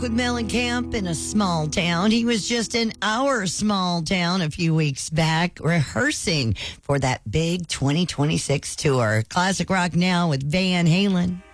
With Mellencamp in a small town. He was just in our small town a few weeks back rehearsing for that big 2026 tour. Classic rock now with Van Halen.